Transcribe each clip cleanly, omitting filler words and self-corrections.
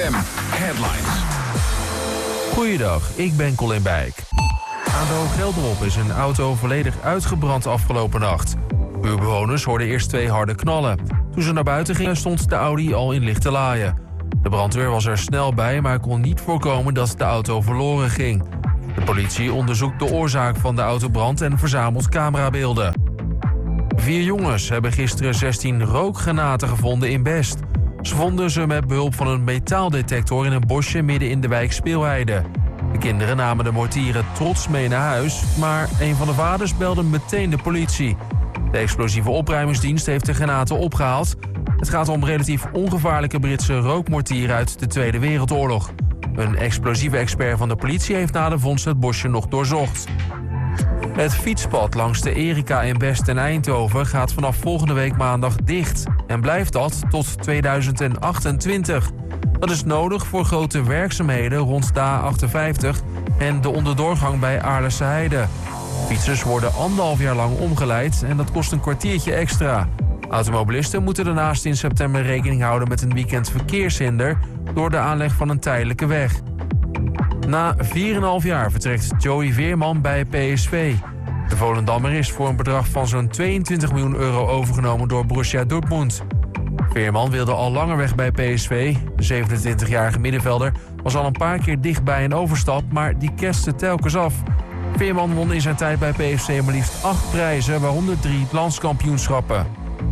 FM Headlines. Goeiedag, ik ben Colin Bijk. Aan de Hooggelderop is een auto volledig uitgebrand afgelopen nacht. Buurbewoners hoorden eerst 2 harde knallen. Toen ze naar buiten gingen stond de Audi al in lichte laaien. De brandweer was er snel bij, maar kon niet voorkomen dat de auto verloren ging. De politie onderzoekt de oorzaak van de autobrand en verzamelt camerabeelden. 4 jongens hebben gisteren 16 rookgranaten gevonden in Best. Ze vonden ze met behulp van een metaaldetector in een bosje midden in de wijk Speelheide. De kinderen namen de mortieren trots mee naar huis, maar een van de vaders belde meteen de politie. De explosieve opruimingsdienst heeft de granaten opgehaald. Het gaat om relatief ongevaarlijke Britse rookmortieren uit de Tweede Wereldoorlog. Een explosieve expert van de politie heeft na de vondst het bosje nog doorzocht. Het fietspad langs de Erika in Best en Eindhoven gaat vanaf volgende week maandag dicht. En blijft dat tot 2028. Dat is nodig voor grote werkzaamheden rond de A58 en de onderdoorgang bij Aarlense Heide. Fietsers worden 1,5 jaar lang omgeleid en dat kost een kwartiertje extra. Automobilisten moeten daarnaast in september rekening houden met een weekend verkeershinder door de aanleg van een tijdelijke weg. Na 4,5 jaar vertrekt Joey Veerman bij PSV. De Volendammer is voor een bedrag van zo'n 22 miljoen euro overgenomen door Borussia Dortmund. Veerman wilde al langer weg bij PSV. De 27-jarige middenvelder was al een paar keer dicht bij een overstap, maar die kerste telkens af. Veerman won in zijn tijd bij PSV maar liefst 8 prijzen, waaronder 3 landskampioenschappen.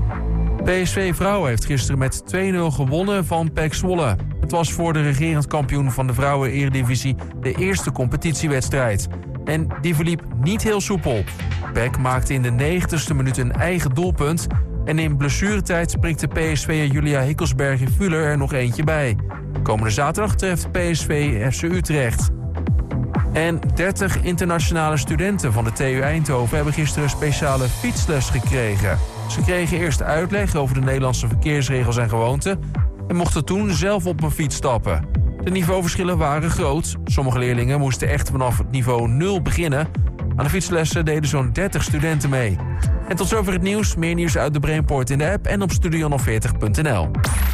PSV Vrouwen heeft gisteren met 2-0 gewonnen van PEC Zwolle. Het was voor de regerend kampioen van de Vrouwen-Eredivisie de eerste competitiewedstrijd. En die verliep niet heel soepel. PEC maakte in de 90ste minuut een eigen doelpunt. En in blessuretijd springt de PSV'er Julia Hikkelsberger-Fuller er nog eentje bij. Komende zaterdag treft PSV FC Utrecht. En 30 internationale studenten van de TU Eindhoven hebben gisteren speciale fietsles gekregen. Ze kregen eerst uitleg over de Nederlandse verkeersregels en gewoonten en mochten toen zelf op een fiets stappen. De niveauverschillen waren groot. Sommige leerlingen moesten echt vanaf het niveau 0 beginnen. Aan de fietslessen deden zo'n 30 studenten mee. En tot zover het nieuws. Meer nieuws uit de Brainport in de app en op studio040.nl.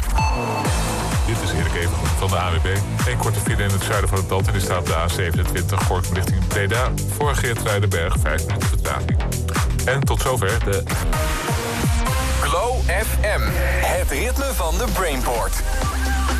Dit is Erik Even van de AWB. Een korte file in het zuiden van het land en die staat op de A27 Gorkum richting Breda. Voor Geertruidenberg 5 minuten vertraging. En tot zover de Glow FM, het ritme van de Brainport.